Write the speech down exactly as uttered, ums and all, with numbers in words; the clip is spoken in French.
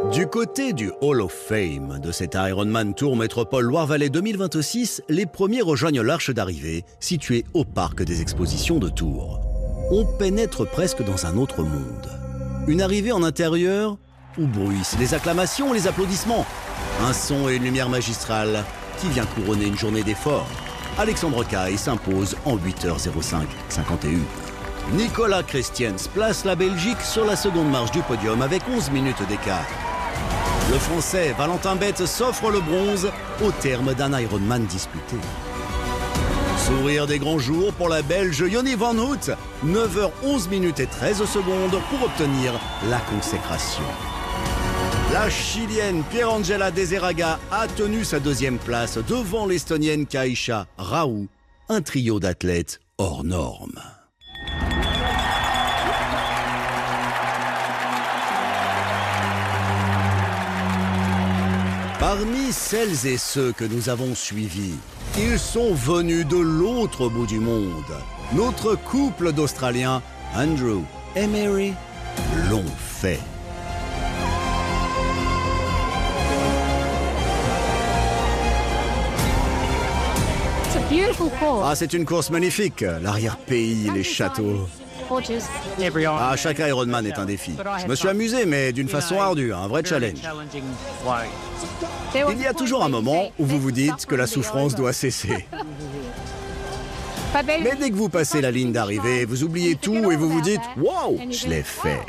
Du côté du Hall of Fame de cet Ironman Tour Métropole Loire-Vallée deux mille vingt-six, les premiers rejoignent l'arche d'arrivée, située au parc des expositions de Tours. On pénètre presque dans un autre monde. Une arrivée en intérieur où bruissent les acclamations, les applaudissements. Un son et une lumière magistrale qui vient couronner une journée d'effort. Alexandre Caille s'impose en huit heures zéro cinq cinquante et un. Nicolas Christiens place la Belgique sur la seconde marche du podium avec onze minutes d'écart. Le Français Valentin Bette s'offre le bronze au terme d'un Ironman disputé. Sourire des grands jours pour la Belge Yoni Van Hout, neuf heures onze minutes et treize secondes pour obtenir la consécration. La Chilienne Pierangela Deseraga a tenu sa deuxième place devant l'Estonienne Kaisha Raou, un trio d'athlètes hors normes. Parmi celles et ceux que nous avons suivis, ils sont venus de l'autre bout du monde. Notre couple d'Australiens, Andrew et Mary, l'ont fait. Ah, c'est une course magnifique. L'arrière-pays, les châteaux. Ah, chaque Ironman est un défi. Je me suis amusé, mais d'une façon ardue, un vrai challenge. Il y a toujours un moment où vous vous dites que la souffrance doit cesser. Mais dès que vous passez la ligne d'arrivée, vous oubliez tout et vous vous dites « Wow, je l'ai fait ».